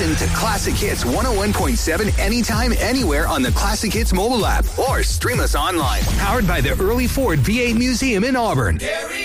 Listen to Classic Hits 101.7 anytime, anywhere on the Classic Hits mobile app or stream us online. Powered by the Early Ford V8 Museum in Auburn.